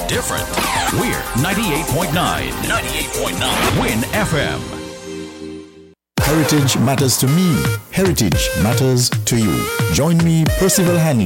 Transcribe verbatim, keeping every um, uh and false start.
different. We're ninety-eight point nine. ninety-eight point nine. Win F M. Heritage matters to me. Heritage matters to you. Join me, Percival Hanley,